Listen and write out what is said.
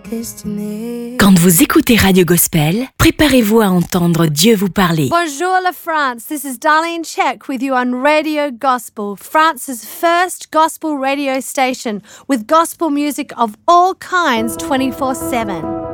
destiny. Quand vous écoutez Radio Gospel, préparez-vous à entendre Dieu vous parler. Bonjour la France, this is Darlene Check with you on Radio Gospel, France's first gospel radio station with gospel music of all kinds 24/7.